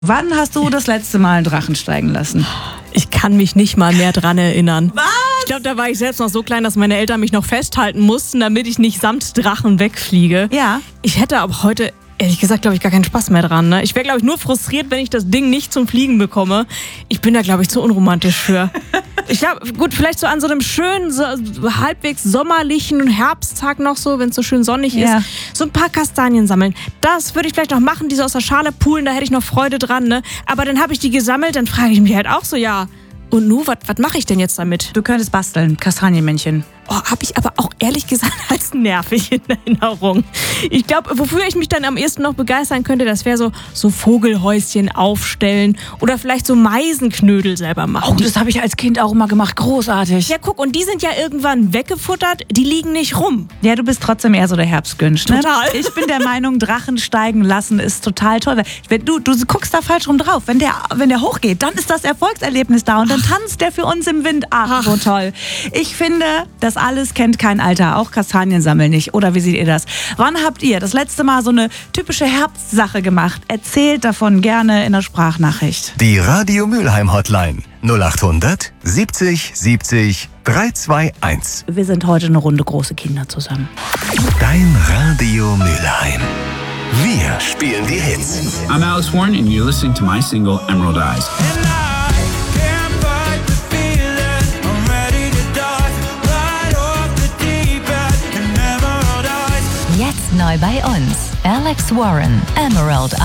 Wann hast du das letzte Mal einen Drachen steigen lassen? Ich kann mich nicht mal mehr dran erinnern. Was? Ich glaube, da war ich selbst noch so klein, dass meine Eltern mich noch festhalten mussten, damit ich nicht samt Drachen wegfliege. Ja. Ich hätte aber heute, ehrlich gesagt, glaube ich, gar keinen Spaß mehr dran. Ne? Ich wäre, glaube ich, nur frustriert, wenn ich das Ding nicht zum Fliegen bekomme. Ich bin da, glaube ich, zu unromantisch für. Ich glaube, gut, vielleicht so an so einem schönen, so halbwegs sommerlichen Herbsttag noch so, wenn es so schön sonnig ist, so ein paar Kastanien sammeln. Das würde ich vielleicht noch machen, diese aus der Schale poolen, da hätte ich noch Freude dran. Ne? Aber dann habe ich die gesammelt, dann frage ich mich halt auch so, ja, und nu, was mache ich denn jetzt damit? Du könntest basteln, Kastanienmännchen. Oh, habe ich aber auch ehrlich gesagt als nervig in Erinnerung. Ich glaube, wofür ich mich dann am ehesten noch begeistern könnte, das wäre so Vogelhäuschen aufstellen oder vielleicht so Meisenknödel selber machen. Oh, das habe ich als Kind auch immer gemacht. Großartig. Ja, guck, und die sind ja irgendwann weggefuttert, die liegen nicht rum. Ja, du bist trotzdem eher so der Herbstgünsch, ne? Total. Ich bin der Meinung, Drachen steigen lassen ist total toll. Wenn du guckst da falsch rum drauf. Wenn der hochgeht, dann ist das Erfolgserlebnis da und dann tanzt der für uns im Wind. Ach, so toll. Ich finde, das alles kennt kein Alter, auch Kastanien sammeln nicht. Oder wie seht ihr das? Wann habt ihr das letzte Mal so eine typische Herbstsache gemacht? Erzählt davon gerne in der Sprachnachricht. Die Radio Mülheim Hotline 0800 70 70 321. Wir sind heute eine Runde große Kinder zusammen. Dein Radio Mülheim. Wir spielen die Hits. I'm Alex Warren and you're listening to my single Emerald Eyes. Jetzt neu bei uns. Alex Warren, Emerald